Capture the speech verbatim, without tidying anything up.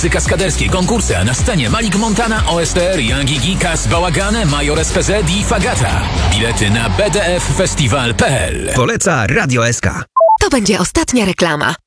imprezy kaskaderskie, konkursy, a na scenie Malik Montana, O S T R, Young Gigi, Kas, Bałagane, Major S P Z i Fagata. Bilety na b d f festival kropka p l. Poleca Radio S K. To będzie ostatnia reklama.